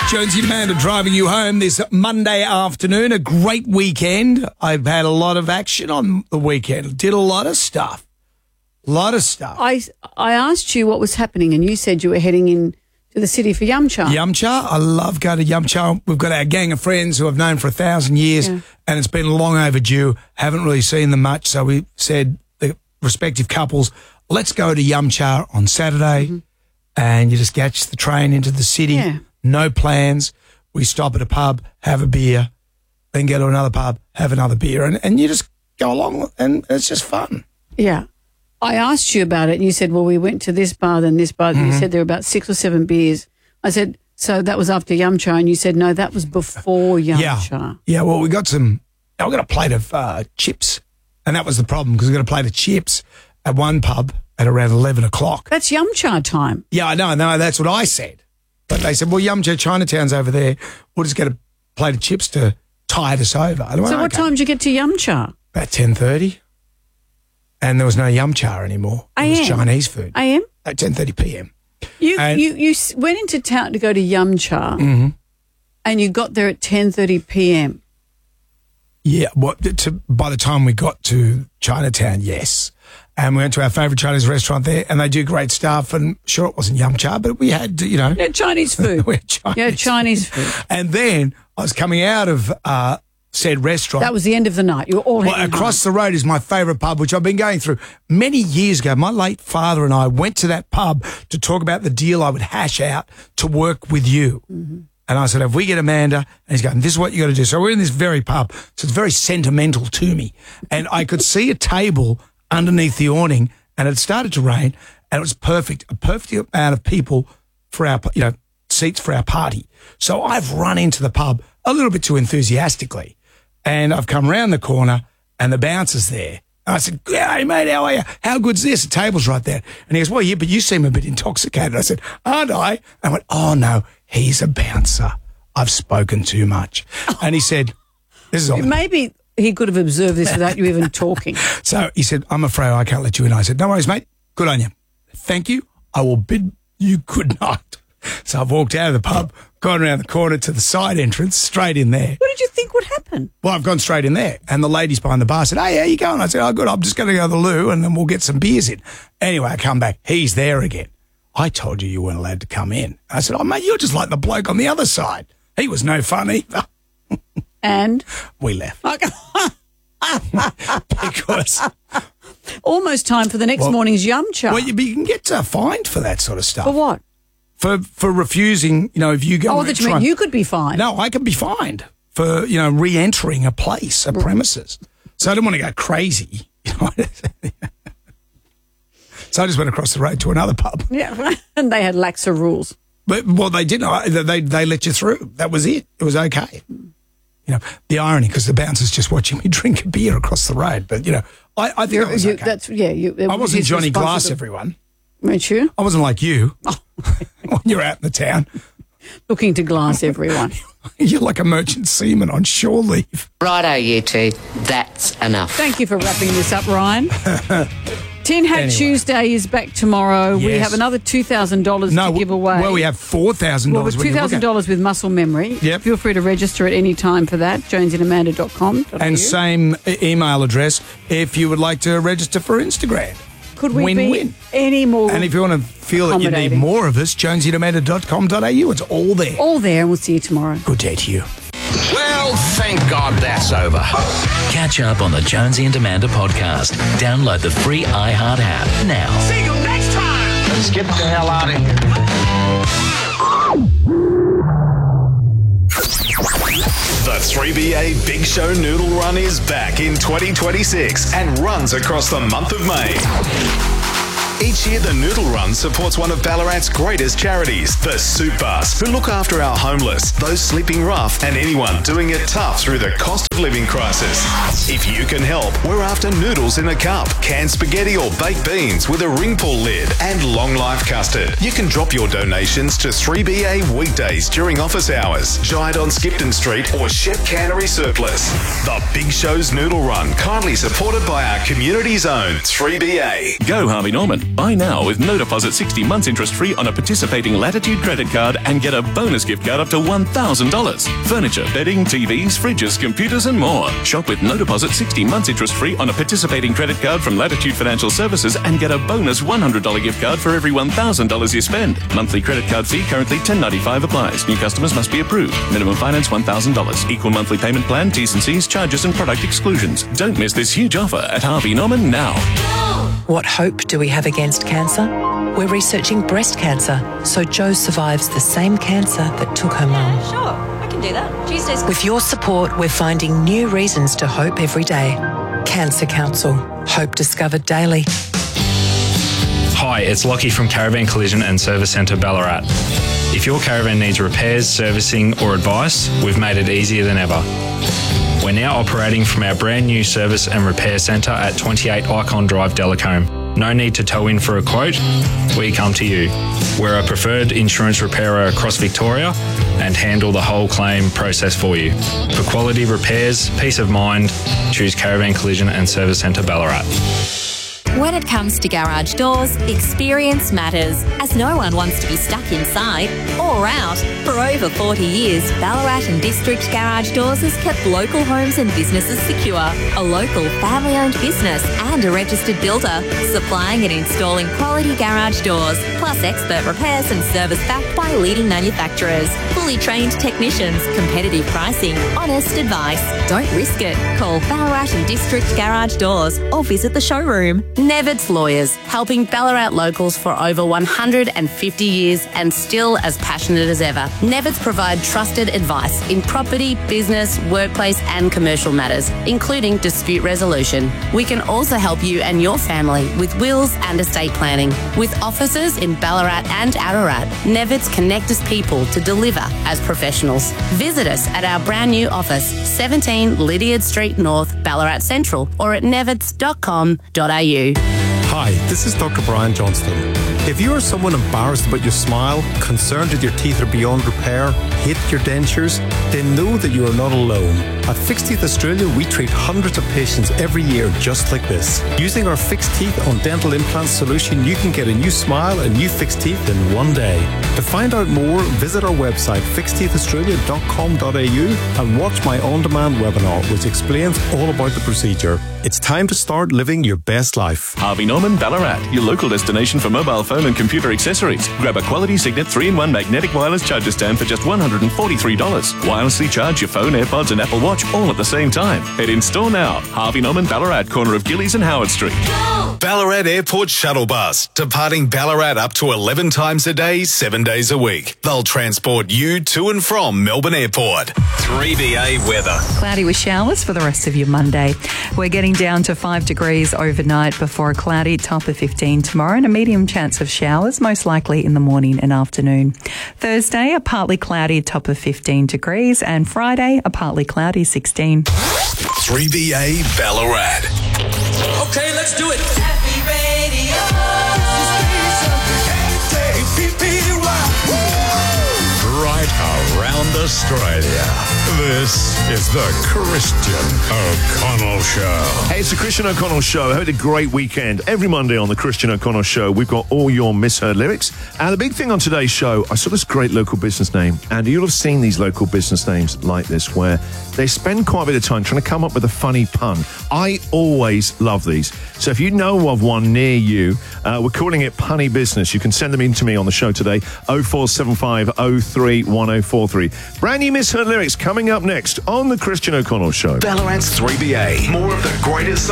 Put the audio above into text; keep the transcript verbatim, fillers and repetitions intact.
Jonesy and Amanda driving you home this Monday afternoon. A great weekend. I've had a lot of action on the weekend. Did a lot of stuff. A lot of stuff. I, I asked you what was happening and you said you were heading in to the city for Yum Cha. Yum Cha. I love going to Yum Cha. We've got our gang of friends who I've known for a thousand years Yeah. and it's been long overdue. Haven't really seen them much. So we said, the respective couples, let's go to Yum Cha on Saturday mm-hmm. and you just catch the train into the city. Yeah. No plans. We stop at a pub, have a beer, then go to another pub, have another beer, and, and you just go along and it's just fun. Yeah. I asked you about it and you said, well, we went to this bar, then this bar, and mm-hmm. you said there were about six or seven beers. I said, so that was after Yum Cha, and you said, no, that was before Yum yeah. Cha. Yeah, well, we got some, I got a plate of uh, chips, and that was the problem because we got a plate of chips at one pub at around eleven o'clock. That's Yum Cha time. Yeah, I know, no, that's what I said. But they said, well, Yum Cha Chinatown's over there. We'll just get a plate of chips to tide us over. I went, so what okay. time did you get to Yum Cha? About ten thirty. And there was no Yum Cha anymore. It A M? was Chinese food. A M? At ten thirty p.m. You, And- you you s- went into town to go to Yum Cha Mm-hmm. and you got there at ten thirty p.m. Yeah, what, to, by the time we got to Chinatown, yes. And we went to our favourite Chinese restaurant there, and they do great stuff. And sure, it wasn't Yum Cha, but we had, you know. Yeah, Chinese food. we had Chinese Yeah, Chinese food. And then I was coming out of uh, said restaurant. That was the end of the night. You were all Well, heading across home. the road is my favourite pub, which I've been going through many years ago. My late father and I went to that pub to talk about the deal I would hash out to work with you. Mm-hmm. And I said, if we get Amanda, and he's going, this is what you got to do. So we're in this very pub. So it's very sentimental to me. And I could see a table underneath the awning, and it started to rain, and it was perfect, a perfect amount of people for our, you know, seats for our party. So I've run into the pub a little bit too enthusiastically, and I've come round the corner, and the bouncer's there. And I said, hey, mate, how are you? How good's this? The table's right there. And he goes, well, yeah, but you seem a bit intoxicated. I said, aren't I? I went, oh, no, he's a bouncer. I've spoken too much. And he said, this is all. Maybe he could have observed this without you even talking. So he said, I'm afraid I can't let you in. I said, no worries, mate. Good on you. Thank you. I will bid you good night. So I've walked out of the pub, gone around the corner to the side entrance, straight in there. What did you think would happen? Well, I've gone straight in there. And the ladies behind the bar said, hey, how you going? I said, oh, good. I'm just going to go to the loo and then we'll get some beers in. Anyway, I come back. He's there again. I told you you weren't allowed to come in. I said, oh, mate, you're just like the bloke on the other side. He was no fun either. And? We left. Because... Almost time for the next well, morning's Yum Cha. Well, you, you can get uh, fined for that sort of stuff. For what? For for refusing, you know, if you go... Oh, that you mean you could be fined. No, I could be fined for, you know, re-entering a place, a premises. So I didn't want to go crazy. You know? So I just went across the road to another pub. Yeah, and they had laxer rules. But, well, they didn't. They, they let you through. That was it. It was okay. You know, the irony, because the bouncer's just watching me drink a beer across the road. But, you know, I, I think You're, it was you, okay. That's, yeah, you, I wasn't Johnny Glass, everyone. Weren't you? I wasn't like you. Oh. When you're out in the town. Looking to glass everyone. You're like a merchant seaman on shore leave. Righto, you two. That's enough. Thank you for wrapping this up, Ryan. Tin Hat Anyway. Tuesday is back tomorrow. We Yes. have another two thousand dollars No, to give away. well, we have four thousand Well, dollars. with two thousand dollars with Muscle Memory. Yep. Feel free to register at any time for that, jonesy and amanda dot com. And same e- email address if you would like to register for Instagram. Could we Win-win. be any more And if you want to feel that you need accommodating? more of us, jonesy and amanda dot com dot a u. It's all there. All there, and we'll see you tomorrow. Good day to you. Well, thank God that's over. Catch up on the Jonesy and Amanda podcast. Download the free iHeart app now. See you next time. Let's get the hell out of here. The three B A Big Show Noodle Run is back in twenty twenty-six and runs across the month of May. Each year, the Noodle Run supports one of Ballarat's greatest charities, the Soup Bus, who look after our homeless, those sleeping rough, and anyone doing it tough through the cost of living crisis. If you can help, we're after noodles in a cup, canned spaghetti or baked beans with a ring pull lid, and long life custard. You can drop your donations to three B A weekdays during office hours, Giant on Skipton Street, or Shep Cannery Surplus. The Big Show's Noodle Run, kindly supported by our community's own three B A. Go Harvey Norman. Buy now with no deposit sixty months interest free on a participating Latitude credit card and get a bonus gift card up to one thousand dollars. Furniture, bedding, T Vs, fridges, computers and more. Shop with no deposit sixty months interest free on a participating credit card from Latitude Financial Services and get a bonus one hundred dollars gift card for every one thousand dollars you spend. Monthly credit card fee currently ten dollars and ninety-five cents applies. New customers must be approved. Minimum finance one thousand dollars. Equal monthly payment plan, T's and C's, charges and product exclusions. Don't miss this huge offer at Harvey Norman now. What hope do we have against cancer? We're researching breast cancer, so Jo survives the same cancer that took her mum. Sure, I can do that. Tuesdays. With your support, we're finding new reasons to hope every day. Cancer Council. Hope discovered daily. Hi, it's Lockie from Caravan Collision and Service Centre Ballarat. If your caravan needs repairs, servicing or advice, we've made it easier than ever. We're now operating from our brand new service and repair centre at twenty-eight Icon Drive, Delacombe. No need to tow in for a quote, we come to you. We're a preferred insurance repairer across Victoria and handle the whole claim process for you. For quality repairs, peace of mind, choose Caravan Collision and Service Centre Ballarat. When it comes to garage doors, experience matters, as no one wants to be stuck inside or out. For over forty years, Ballarat and District Garage Doors has kept local homes and businesses secure. A local family-owned business and a registered builder, supplying and installing quality garage doors, plus expert repairs and service backed by leading manufacturers. Fully trained technicians, competitive pricing, honest advice. Don't risk it. Call Ballarat and District Garage Doors or visit the showroom. Nevitt's Lawyers, helping Ballarat locals for over one hundred fifty years and still as passionate as ever. Nevitt's provide trusted advice in property, business, workplace and commercial matters, including dispute resolution. We can also help you and your family with wills and estate planning. With offices in Ballarat and Ararat, Nevitt's connect us people to deliver as professionals. Visit us at our brand new office, seventeen Lydiard Street North, Ballarat Central, or at nevitts dot com dot a u. Hi, this is Doctor Brian Johnston. If you are someone embarrassed about your smile, concerned that your teeth are beyond repair, hate your dentures, then know that you are not alone. At Fixed Teeth Australia, we treat hundreds of patients every year just like this. Using our Fixed Teeth on Dental Implant solution, you can get a new smile and new fixed teeth in one day. To find out more, visit our website fixed teeth australia dot com dot a u and watch my on-demand webinar, which explains all about the procedure. It's time to start living your best life. Harvey Norman Ballarat, your local destination for mobile phone and computer accessories. Grab a quality Signet three in one magnetic wireless charger stand for just one hundred forty-three dollars. Wirelessly charge your phone, AirPods and Apple Watch all at the same time. Head in store now. Harvey Norman Ballarat, corner of Gillies and Howard Street. Ballarat Airport Shuttle Bus, departing Ballarat up to eleven times a day, seven days a week. They'll transport you to and from Melbourne Airport. three B A weather. Cloudy with showers for the rest of your Monday. We're getting down to five degrees overnight before a cloudy top of fifteen tomorrow and a medium chance of showers, most likely in the morning and afternoon. Thursday, a partly cloudy top of fifteen degrees and Friday, a partly cloudy sixteen. three B A Ballarat. Okay, let's do it. Happy Radio. Right around Australia. This is the Christian O'Connell Show. Hey, it's the Christian O'Connell Show. I had a great weekend. Every Monday on the Christian O'Connell Show, we've got all your misheard lyrics. And the big thing on today's show, I saw this great local business name. And you'll have seen these local business names like this, where they spend quite a bit of time trying to come up with a funny pun. I always love these. So if you know of one near you, uh, we're calling it Punny Business. You can send them in to me on the show today, oh four seven five oh three one oh four three. Brand new misheard lyrics coming up next on the Christian O'Connell Show. Ballarat's three B A. More of the greatest